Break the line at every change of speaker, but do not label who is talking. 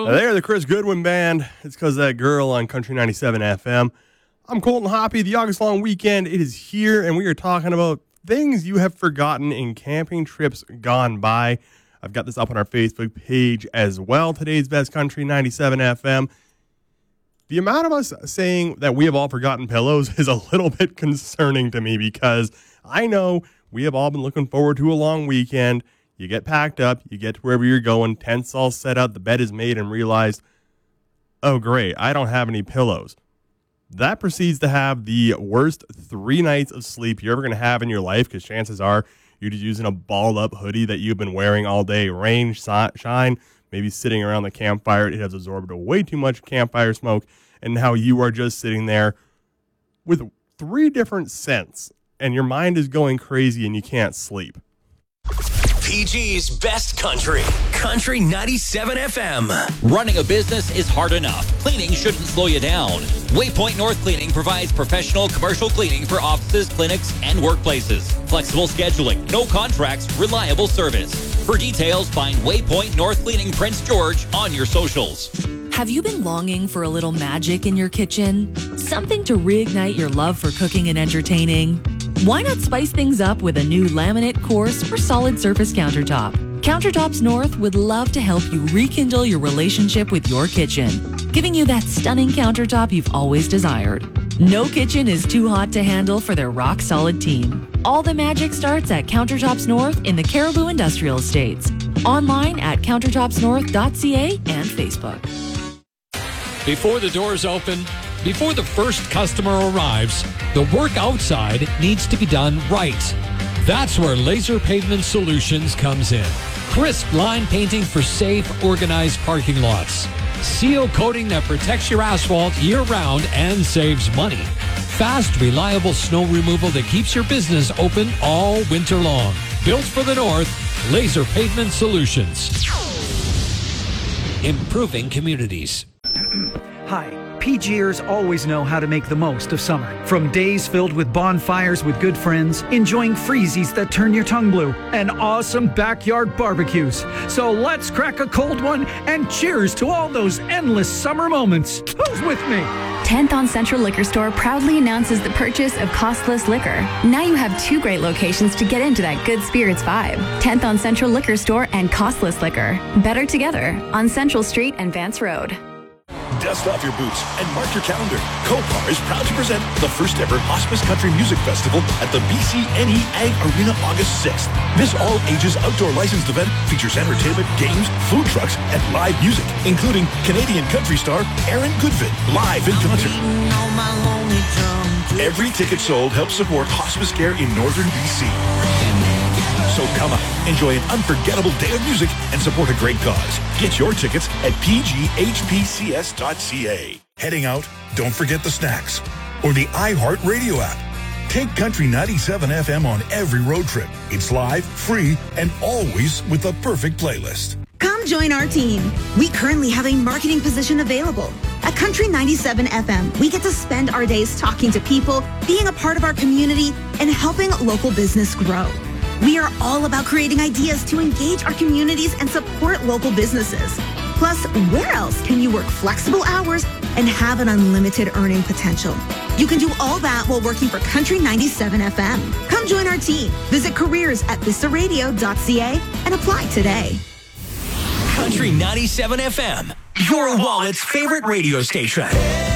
They're the Chris Goodwin Band. It's because that girl on Country 97 FM. I'm Colton Hoppy. The August long weekend, it is here, and we are talking about things you have forgotten in camping trips gone by. I've got this up on our Facebook page as well. Today's Best Country 97 FM. The amount of us saying that we have all forgotten pillows is a little bit concerning to me because I know we have all been looking forward to a long weekend. You get packed up, you get to wherever you're going, tent's all set up, the bed is made, and realize, oh, great, I don't have any pillows. That proceeds to have the worst 3 nights of sleep you're ever going to have in your life because chances are you're just using a balled-up hoodie that you've been wearing all day, rain, shine, maybe sitting around the campfire. It has absorbed way too much campfire smoke, and now you are just sitting there with 3 different scents, and your mind is going crazy and you can't sleep.
PG's Best Country, Country 97 FM.
Running a business is hard enough. Cleaning shouldn't slow you down. Waypoint North Cleaning provides professional commercial cleaning for offices, clinics, and workplaces. Flexible scheduling, no contracts, reliable service. For details, find Waypoint North Cleaning Prince George on your socials.
Have you been longing for a little magic in your kitchen? Something to reignite your love for cooking and entertaining? Why not spice things up with a new laminate, coarse, or solid surface countertop? Countertops North would love to help you rekindle your relationship with your kitchen, giving you that stunning countertop you've always desired. No kitchen is too hot to handle for their rock-solid team. All the magic starts at Countertops North in the Caribou Industrial Estates. Online at countertopsnorth.ca and Facebook.
Before the doors open, before the first customer arrives, the work outside needs to be done right. That's where Laser Pavement Solutions comes in. Crisp line painting for safe, organized parking lots. Seal coating that protects your asphalt year-round and saves money. Fast, reliable snow removal that keeps your business open all winter long. Built for the North, Laser Pavement Solutions. Improving communities.
Hi. PGers always know how to make the most of summer. From days filled with bonfires with good friends, enjoying freezies that turn your tongue blue, and awesome backyard barbecues. So let's crack a cold one and cheers to all those endless summer moments. Who's with me?
10th on Central Liquor Store proudly announces the purchase of costless liquor. Now you have 2 great locations to get into that good spirits vibe. 10th on Central Liquor Store and costless liquor. Better together on Central Street and Vance Road.
Dust off your boots and mark your calendar. Copar is proud to present the first ever Hospice Country Music Festival at the BCNE Ag Arena August 6th. This all-ages outdoor licensed event features entertainment, games, food trucks, and live music, including Canadian country star Aaron Goodvin, live in concert. Every ticket sold helps support hospice care in northern BC. So come out, enjoy an unforgettable day of music, and support a great cause. Get your tickets at pghpcs.ca. Heading out? Don't forget the snacks or the iHeart Radio app. Take Country 97 FM on every road trip. It's live, free, and always with the perfect playlist.
Come join our team. We currently have a marketing position available. At Country 97 FM, we get to spend our days talking to people, being a part of our community, and helping local business grow. We are all about creating ideas to engage our communities and support local businesses. Plus, where else can you work flexible hours and have an unlimited earning potential? You can do all that while working for Country 97 FM. Come join our team. Visit careers at vistaradio.ca and apply today.
Country 97 FM, your wallet's favorite radio station.